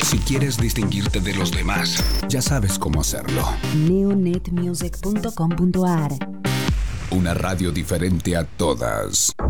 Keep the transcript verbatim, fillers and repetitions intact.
Si quieres distinguirte de los demás, ya sabes cómo hacerlo. neonetmusic punto com punto a r. Una radio diferente a todas.